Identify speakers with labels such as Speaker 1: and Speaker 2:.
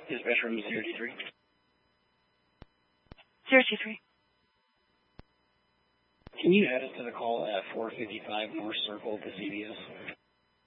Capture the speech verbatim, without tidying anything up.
Speaker 1: Dispatch room zero two three.
Speaker 2: zero two three.
Speaker 1: Can you add us to the call at four fifty-five North Circle at the C V S?